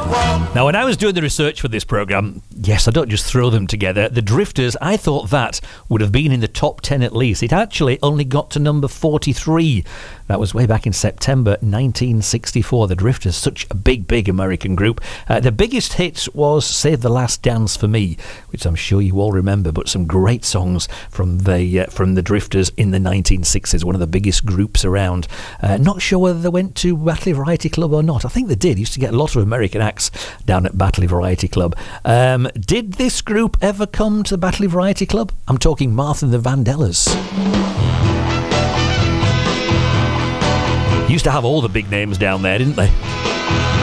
Now, when I was doing the research for this programme, yes, I don't just throw them together. The Drifters, I thought that would have been in the top 10 at least. It actually only got to number 43. That was way back in September 1964. The Drifters, such a big American group. The biggest hit was Save the Last Dance for Me, which I'm sure you all remember, but some great songs from the Drifters in the 1960s, one of the biggest groups around. Not sure whether they went to Batley Variety Club or not. I think they did. Used to get a lot of American acts down at Batley Variety Club. Did this group ever come to the Batley Variety Club? I'm talking Martha and the Vandellas. Used to have all the big names down there, didn't they?